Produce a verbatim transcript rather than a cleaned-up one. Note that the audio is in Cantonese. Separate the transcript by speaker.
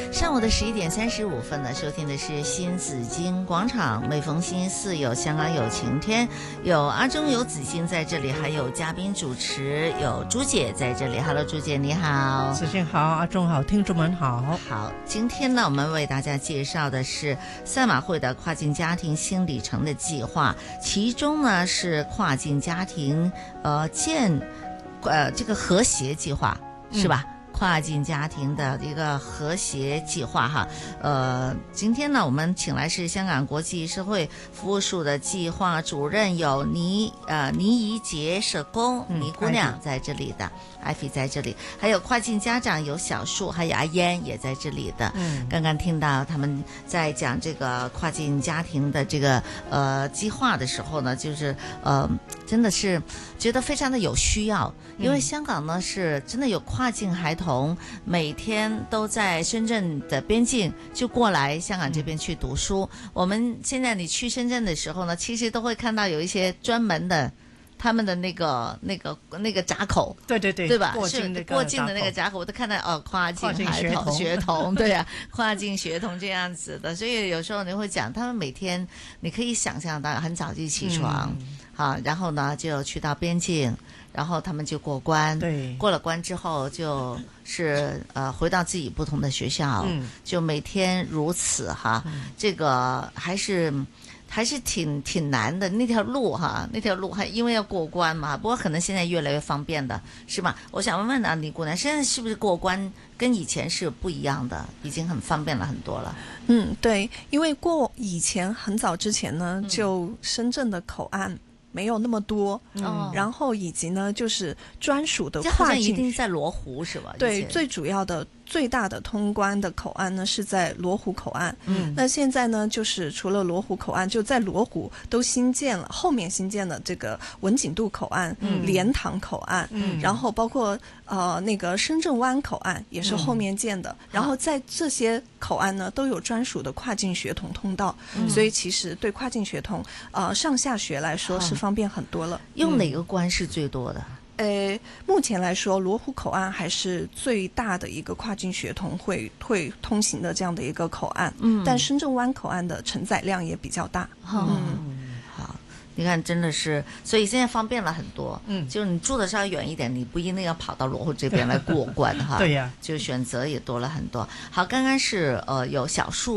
Speaker 1: 上午的十一点三十五分呢，收听的是新紫荆广场。每逢星期四有香港有晴天，有阿中有紫荆在这里，还有嘉宾主持，有朱姐在这里。Hello， 朱姐你好。
Speaker 2: 紫荆好，阿中好，听众们好。
Speaker 1: 好，今天呢，我们为大家介绍的是赛马会的跨境家庭新里程的计划，其中呢是跨境家庭呃建呃这个和谐计划，是吧？嗯，跨境家庭的一个和谐计划哈，呃，今天呢，我们请来是香港国际社会服务处的计划主任有倪呃倪怡杰社工，倪姑娘在这里的，艾菲在这里，还有跨境家长有小树，还有阿嫣也在这里的。嗯，刚刚听到他们在讲这个跨境家庭的这个呃计划的时候呢，就是呃真的是觉得非常的有需要，因为香港呢是真的有跨境孩童。每天都在深圳的边境就过来香港这边去读书。我们现在你去深圳的时候呢，其实都会看到有一些专门的他们的那个那个那个闸口，
Speaker 2: 对对对，
Speaker 1: 对吧？
Speaker 2: 过境
Speaker 1: 是过境的那个闸口，我都看到哦，跨境孩童学童，对啊，跨境学童这样子的。所以有时候你会讲，他们每天你可以想象到很早就起床，嗯，好，然后呢就去到边境。然后他们就过关，
Speaker 2: 对，
Speaker 1: 过了关之后就是呃回到自己不同的学校，嗯，就每天如此哈，嗯，这个还是还是挺挺难的那条路哈，那条路还因为要过关嘛，不过可能现在越来越方便的，是吗？我想问问啊，倪姑娘，现在是不是过关跟以前是不一样的，已经很方便了很多了？
Speaker 3: 嗯，对，因为过以前很早之前呢，就深圳的口岸。没有那么多，嗯，然后以及呢，就是专属的跨境，
Speaker 1: 这好像一定在罗湖是吧？
Speaker 3: 对，最主要的。最大的通关的口岸呢是在罗湖口岸，嗯，那现在呢就是除了罗湖口岸，就在罗湖都新建了，后面新建了这个文锦渡口岸、嗯、莲塘口岸，嗯，然后包括呃那个深圳湾口岸也是后面建的，嗯，然后在这些口岸呢都有专属的跨境学童通道，嗯，所以其实对跨境学童呃上下学来说是方便很多了。
Speaker 1: 用哪个关是最多的？
Speaker 3: 呃，目前来说，罗湖口岸还是最大的一个跨境学童会会通行的这样的一个口岸。嗯，但深圳湾口岸的承载量也比较大。
Speaker 1: 嗯，嗯好，你看，真的是，所以现在方便了很多。嗯，就是你住的稍微远一点，你不一定要跑到罗湖这边来过关哈。
Speaker 2: 对呀，
Speaker 1: 就选择也多了很多。好，刚刚是呃有小树。